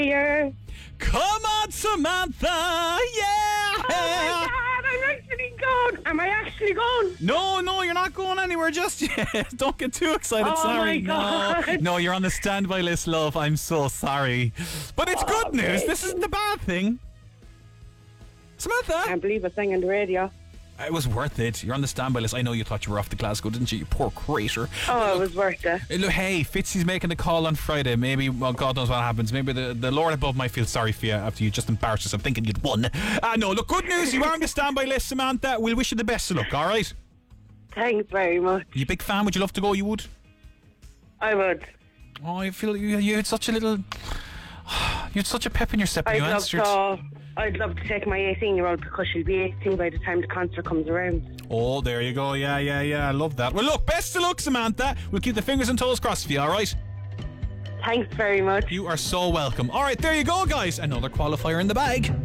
here. Come on, Samantha! Yeah! Oh my God, I'm actually gone. Am I actually gone? No, you're not going anywhere just yet. Don't get too excited. Oh Sorry. my God. No, you're on the standby list, love. I'm so sorry. But it's good news. This isn't a bad thing. Samantha? I can't believe I sang on the radio. It was worth it. You're on the standby list. I know you thought you were off to Glasgow, didn't you? You poor crater. Oh, it was worth it. Look, hey, Fitzy's making the call on Friday. Maybe, well, God knows what happens. Maybe the Lord above might feel sorry for you after you just embarrassed yourself thinking you'd won. No, look, good news. You are on the standby list, Samantha. We'll wish you the best of luck, all right? Thanks very much. You a big fan? Would you love to go? You would? I would. Oh, I feel you had such a little... You had such a pep in your step when you answered. I'd love to take my 18-year-old because she'll be 18 by the time the concert comes around. Oh, there you go. Yeah. I love that. Well, look, best of luck, Samantha. We'll keep the fingers and toes crossed for you, all right? Thanks very much. You are so welcome. All right, there you go, guys. Another qualifier in the bag.